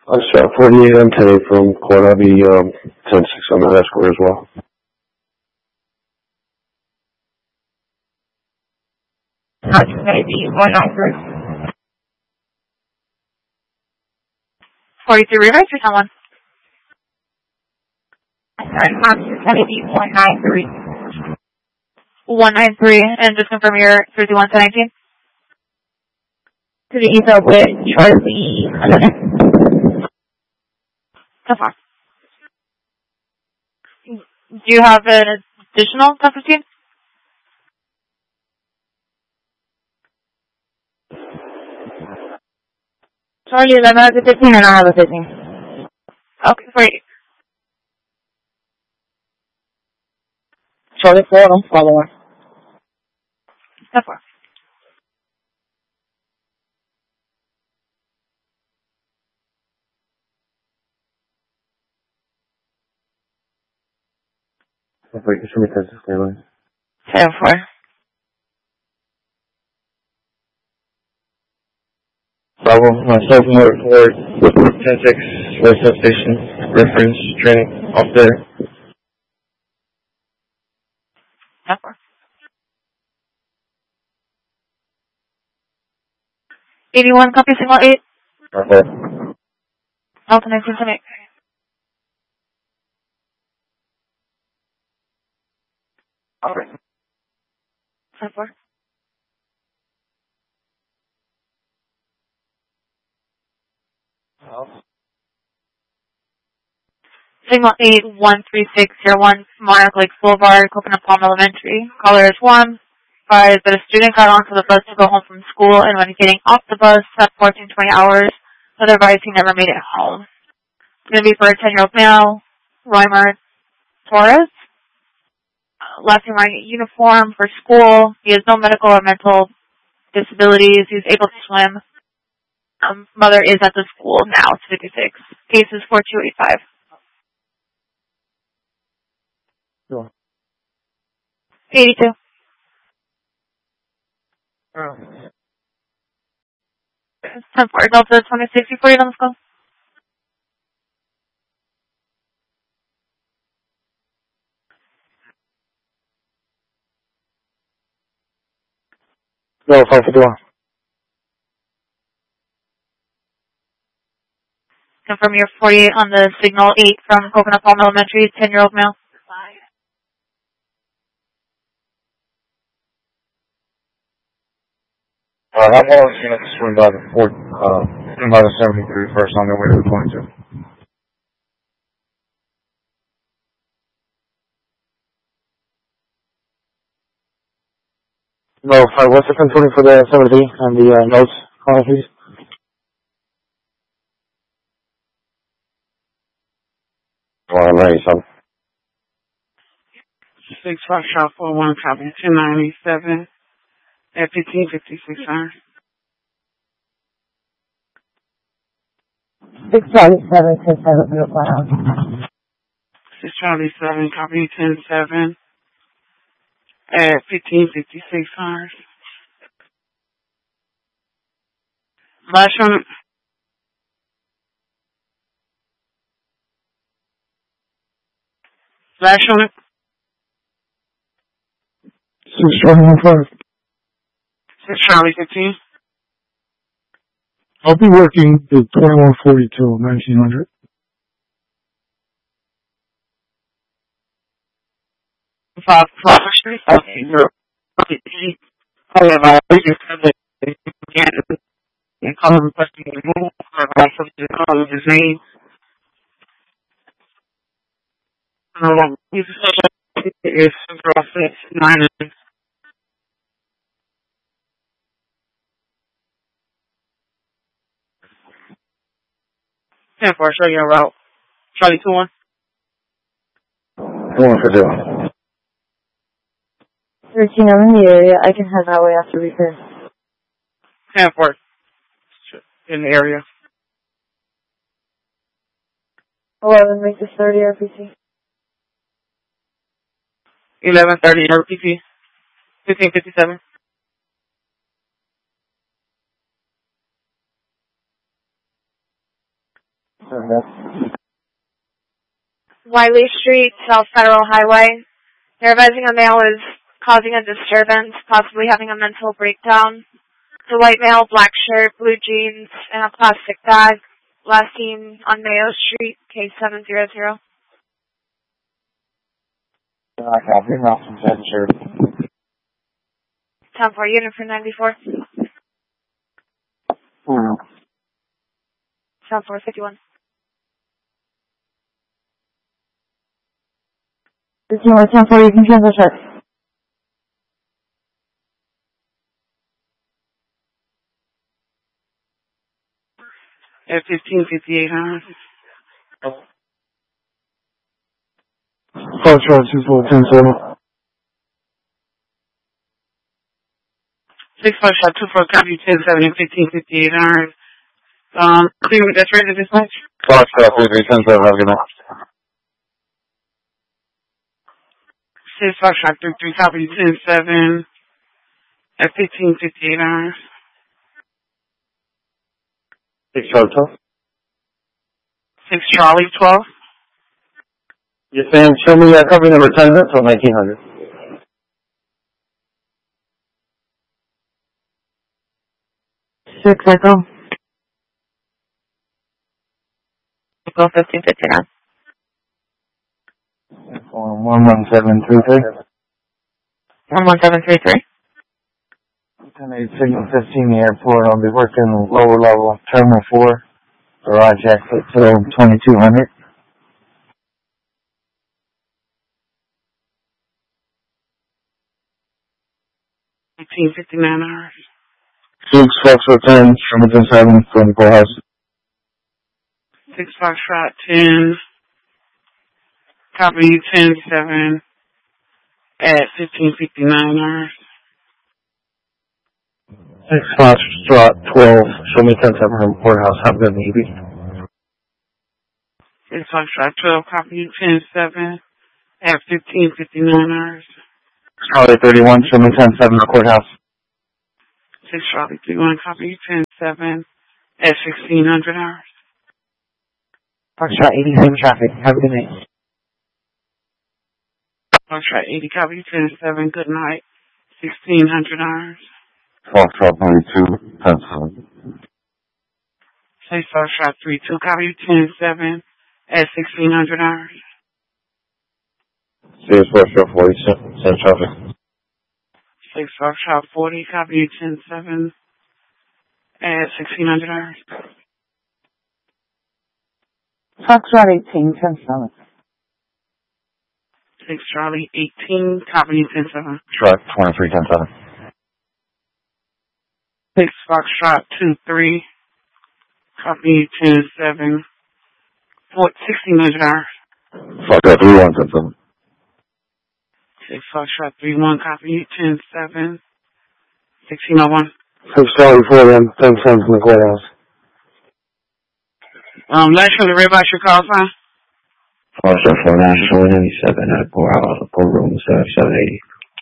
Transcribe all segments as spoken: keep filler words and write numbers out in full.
I'm sorry, forty-eight, I'm ten eight from court. I'll be um, ten six on that escort as well. That's maybe one over. forty-three reverse or someone? Sorry, that's maybe one nine three. one nine three, and just confirm your thirty-one to nineteen? To the east with Charlie. So far. Do you have an additional ten fifteen? Charlie, eleven has a fifteen and I have a fifteen. Okay, great. Charlie four, I'm following. So far. Wait, show me ten six line. ten four. Bravo, myself, motor court, ten six, West Substation, reference, training, off there. ten four. eighty-one, copy signal eight. Okay. Alpha nineteen to make. Over. ten four. Oh. Signal eight one three six zero one, Monarch Lakes Boulevard, Coconut Palm Elementary. Caller is one. Advised that a student got onto the bus to go home from school and when getting off the bus at fourteen twenty hours, so they're advised he never made it home. It's going to be for a ten-year-old male, Roymer Torres. Uh, last name wearing a uniform for school. He has no medical or mental disabilities. He's able to swim. Um, mother is at the school now. It's fifty-six. Case is four two eight five. Sure. eighty-two. Oh. ten four. Delta twenty-six. Before you on the phone. No, five fifty one. Confirm your forty-eight on the signal eight from Coconut Palm Elementary, ten-year-old male. Uh, that one was going to swing by the fourth, uh, swing by the seventy-three first on their way to the twenty-two. No, five, what's the ten twenty for the seventy and the uh, notes? Call please. Well, I'm ready, son. Six five shot four one copy two ninety seven at fifteen fifty six hours. Six Charlie seven ten seven zero five. Six Charlie seven copy ten seven at fifteen fifty six hours. Flash on it. Flash on it. Six Charlie one five. Six Charlie fifteen. I'll be working the twenty-one forty-two, nineteen hundred. Five five street. Okay, zero. However, we just have it again and call requesting removal for my subject call of his name. Um, his social is zero six nine. Ten four, show you a route. Charlie two one. Two one for zero. thirteen, I'm in the area. I can head that way after repair. Ten four. In the area. eleven, make this thirty R P C. Eleven thirty R P C. Fifteen fifty seven. Wiley Street, South Federal Highway. They're advising a male is causing a disturbance, possibly having a mental breakdown. It's a white male, black shirt, blue jeans, and a plastic bag. Last seen on Mayo Street, case seven hundred. I copy, Ralph from seven sure. ten four, unit for ninety-four. Hmm. ten four fifty-one. fifty-one, ten four, you can cancel check. At fifteen fifty-eight, huh? Foxtrot two four ten seven. Six five shot two four copy ten seven and fifteen fifty-eight hours. Um, clear, that's ready to dispatch? Foxtrot three three ten seven, have a good night. Six five shot three three copy ten seven at fifteen fifty-eight hours. Six Charlie twelve. Six Charlie twelve. Yes, ma'am. Show me uh, copy number ten minutes on nineteen hundred. Six Echo. Echo fifteen fifty-nine. One one seven three three. one one seven three three. ten eight signal fifteen, the airport. I'll be working lower level, terminal four, garage exit till twenty-two hundred. Eighteen fifty-nine hours. Six Foxtrot ten, Sherman ten seven, from the courthouse. Six five shot ten. Copy ten seven at fifteen fifty-nine hours. Six Foxtrot twelve, show me ten seven from the courthouse. Have a good evening. Six five shot twelve. Copy ten seven at fifteen fifty-nine hours. Charlie thirty-one, show me ten seven from the courthouse. Six Charlie three one. Copy ten seven at sixteen hundred hours. Foxtrot eighty, same traffic. Have a good night. Foxtrot eighty. Copy ten seven. Good night. sixteen hundred hours. Foxtrot ninety-two, ten seven. Six Foxtrot three two. Copy ten seven at sixteen hundred hours. Six Foxtrot forty, same traffic. Six Foxtrot forty. Copy ten seven at sixteen hundred hours. Foxtrot eighteen, ten seven. Six Charlie eighteen. Copy ten seven. Track twenty-three, ten seven. Six Foxtrot two three. Copy ten seven. Four, sixteen hundred hours. Foxtrot three one, ten seven. Six Foxtrot three one. Copy ten seven. Sixteen oh one. Six Charlie four then, ten seven from the courthouse. Um, last from the red box your call sign. Foxtrot four nine, showing ninety-seven at four hours, four rooms, uh, seven eighty.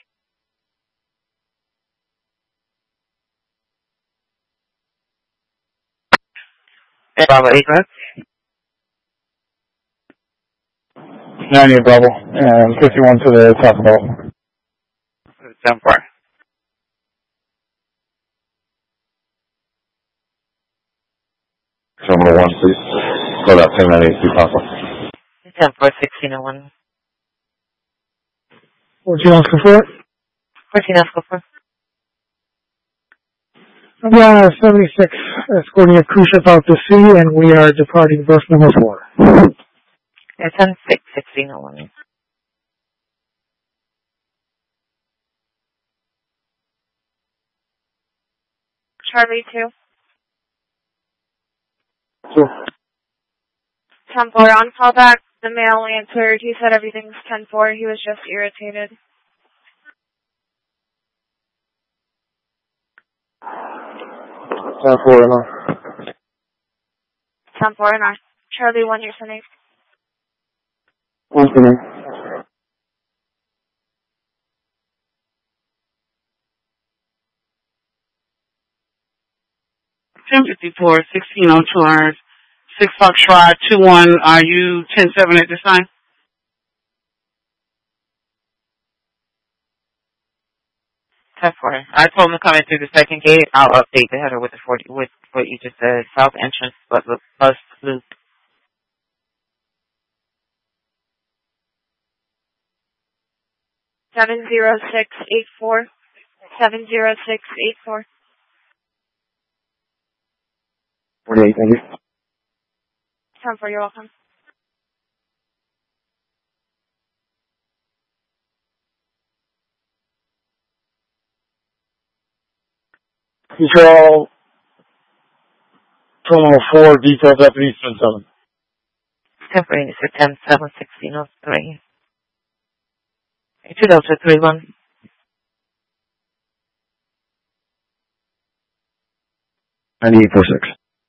Bravo eight, right? ninety Bravo, and fifty-one to the top of the ten four. Terminal one, please. Go that ten ninety-two, Papa. ten four sixteen oh one. What'd you ask for? fourteen Oscar four. Yeah, seventy-six, escorting a cruise ship out to sea, and we are departing berth number four. Yeah, ten six sixteen oh one. Charlie two. Sure. ten four on callback. The male answered. He said everything's ten four. He was just irritated. ten four, no. ten four and I. Charlie one, your name. What's the name? ten fifty-four, sixteen oh two hours. Six Foxtrot two one, are you ten seven at this time? ten four. I told him to come in through the second gate. I'll update the header with the forty with what you just said. South entrance, but the bus loop. Seven zero six eight four. Seven zero six eight four. Forty-eight, thank you. Ten four, you're welcome. Control Terminal four, detail deputy ten seven. ten four is for ten seven sixteen oh three. Two Delta three one. ninety-eight four six.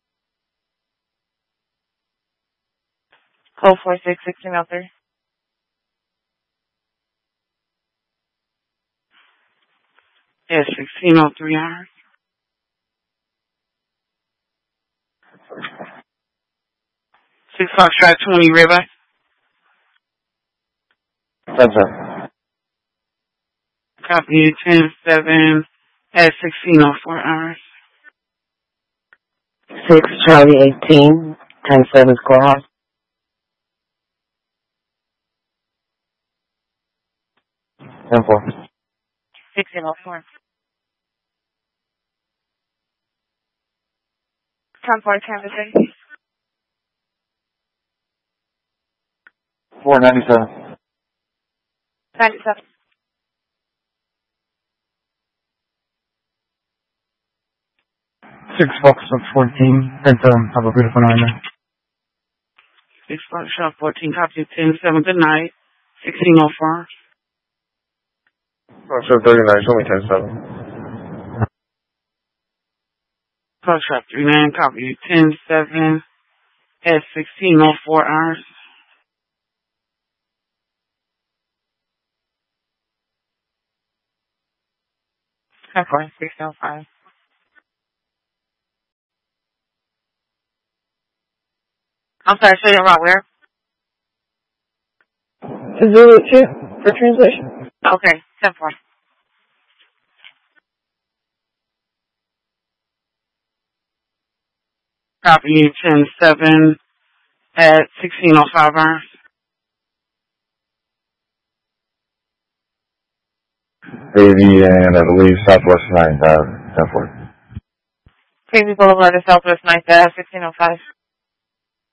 Code four six sixteen oh three. Yes, sixteen oh three hours. Six Foxtrot twenty, Ribeye. ten seven. Copy ten seven at sixteen oh four hours. Six Charlie eighteen. Ten seven Courthouse. ten four. Sixteen oh four. Ten four, canvassing. four ninety-seven. Ninety-seven. Six Foxtrot fourteen, ten seven, have a beautiful night, man. Six Foxtrot fourteen, copy ten seven, good night. sixteen oh four. Foxtrot thirty-nine, show me ten seven. Foxtrot three nine, copy ten seven at sixteen oh four hours. ten four six oh five. I'm sorry, show you around where? Zulu two for translation. Okay, ten four. Copy ten seven at sixteen oh five hours. Baby, and I believe Southwest nine, uh, ten four. Crazy Boulevard to Southwest ninth, uh, sixteen oh five.